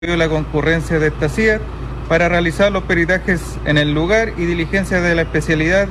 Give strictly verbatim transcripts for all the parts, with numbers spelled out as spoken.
la concurrencia de esta C I A para realizar los peritajes en el lugar y diligencias de la especialidad.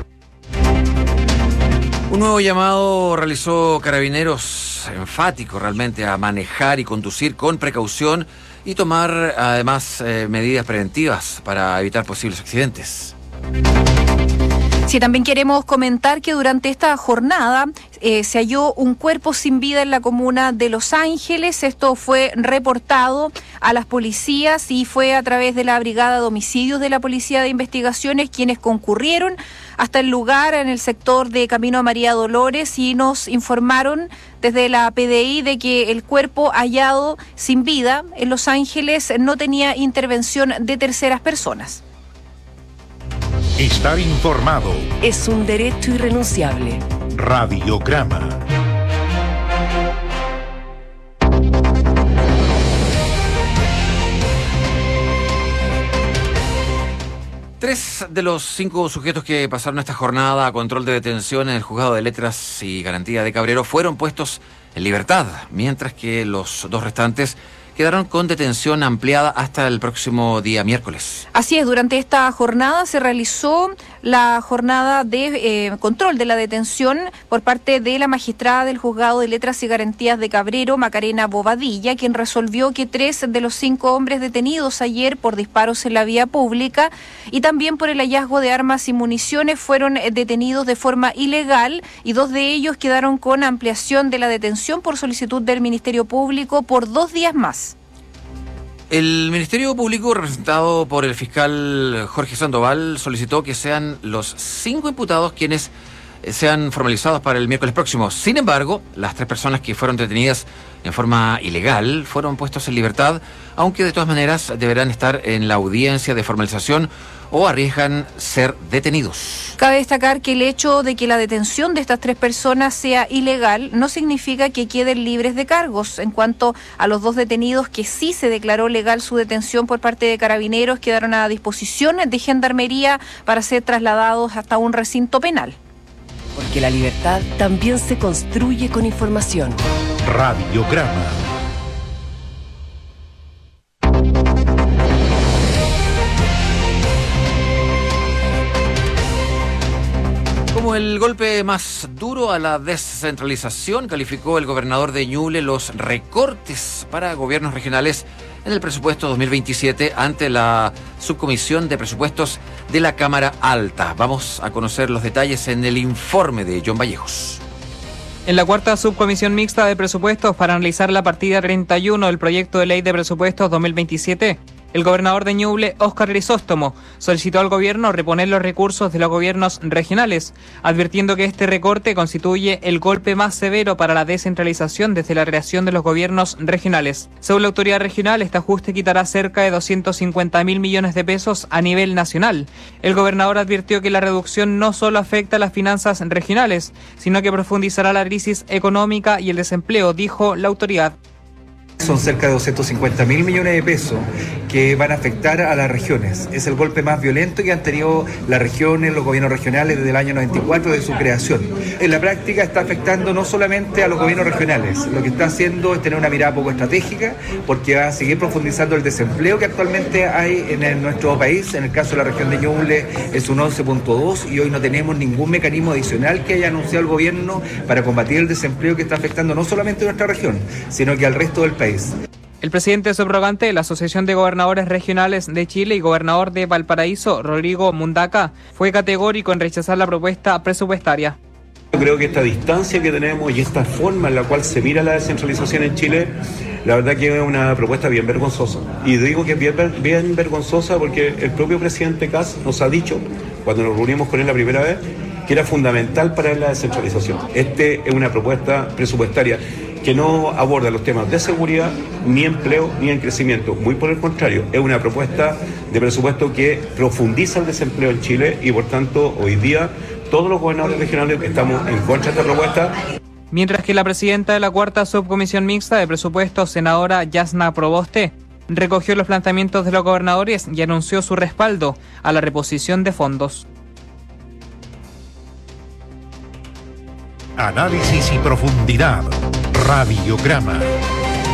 Un nuevo llamado realizó Carabineros, enfático realmente, a manejar y conducir con precaución y tomar además eh, medidas preventivas para evitar posibles accidentes. Sí, también queremos comentar que durante esta jornada eh, se halló un cuerpo sin vida en la comuna de Los Ángeles. Esto fue reportado a las policías y fue a través de la Brigada de Homicidios de la Policía de Investigaciones quienes concurrieron hasta el lugar en el sector de Camino a María Dolores y nos informaron desde la P D I de que el cuerpo hallado sin vida en Los Ángeles no tenía intervención de terceras personas. Estar informado es un derecho irrenunciable. Radiograma. Tres de los cinco sujetos que pasaron esta jornada a control de detención en el Juzgado de Letras y Garantía de Cabrero fueron puestos en libertad, mientras que los dos restantes quedaron con detención ampliada hasta el próximo día miércoles. Así es, durante esta jornada se realizó la jornada de eh, control de la detención por parte de la magistrada del Juzgado de Letras y Garantías de Cabrero, Macarena Bobadilla, quien resolvió que tres de los cinco hombres detenidos ayer por disparos en la vía pública y también por el hallazgo de armas y municiones fueron detenidos de forma ilegal y dos de ellos quedaron con ampliación de la detención por solicitud del Ministerio Público por dos días más. El Ministerio Público, representado por el fiscal Jorge Sandoval, solicitó que sean los cinco imputados quienes sean formalizados para el miércoles próximo. Sin embargo, las tres personas que fueron detenidas en forma ilegal fueron puestos en libertad, aunque de todas maneras deberán estar en la audiencia de formalización o arriesgan ser detenidos. Cabe destacar que el hecho de que la detención de estas tres personas sea ilegal no significa que queden libres de cargos. En cuanto a los dos detenidos que sí se declaró legal su detención por parte de Carabineros, quedaron a disposición de Gendarmería para ser trasladados hasta un recinto penal. Porque la libertad también se construye con información. Radiograma. Como el golpe más duro a la descentralización, calificó el gobernador de Ñuble los recortes para gobiernos regionales en el presupuesto dos mil veintisiete ante la subcomisión de presupuestos de la Cámara Alta. Vamos a conocer los detalles en el informe de John Vallejos. En la cuarta subcomisión mixta de presupuestos para analizar la partida treinta y uno del proyecto de ley de presupuestos dos mil veintisiete, el gobernador de Ñuble, Óscar Grisóstomo, solicitó al gobierno reponer los recursos de los gobiernos regionales, advirtiendo que este recorte constituye el golpe más severo para la descentralización desde la creación de los gobiernos regionales. Según la autoridad regional, este ajuste quitará cerca de doscientos cincuenta mil millones de pesos a nivel nacional. El gobernador advirtió que la reducción no solo afecta a las finanzas regionales, sino que profundizará la crisis económica y el desempleo, dijo la autoridad. Son cerca de doscientos cincuenta mil millones de pesos que van a afectar a las regiones. Es el golpe más violento que han tenido las regiones, los gobiernos regionales desde el año noventa y cuatro de su creación. En la práctica está afectando no solamente a los gobiernos regionales, lo que está haciendo es tener una mirada poco estratégica porque va a seguir profundizando el desempleo que actualmente hay en el, nuestro país. En el caso de la región de Ñuble es un once punto dos y hoy no tenemos ningún mecanismo adicional que haya anunciado el gobierno para combatir el desempleo que está afectando no solamente a nuestra región, sino que al resto del país. El presidente subrogante de la Asociación de Gobernadores Regionales de Chile y gobernador de Valparaíso, Rodrigo Mundaca, fue categórico en rechazar la propuesta presupuestaria. Yo creo que esta distancia que tenemos y esta forma en la cual se mira la descentralización en Chile, la verdad que es una propuesta bien vergonzosa. Y digo que es bien, bien vergonzosa porque el propio presidente Kast nos ha dicho, cuando nos reunimos con él la primera vez, que era fundamental para él la descentralización. Este es una propuesta presupuestaria que no aborda los temas de seguridad, ni empleo, ni en crecimiento. Muy por el contrario, es una propuesta de presupuesto que profundiza el desempleo en Chile y por tanto hoy día todos los gobernadores regionales estamos en contra de esta propuesta. Mientras que la presidenta de la cuarta subcomisión mixta de presupuestos, senadora Yasna Proboste, recogió los planteamientos de los gobernadores y anunció su respaldo a la reposición de fondos. Análisis y profundidad. Radiograma.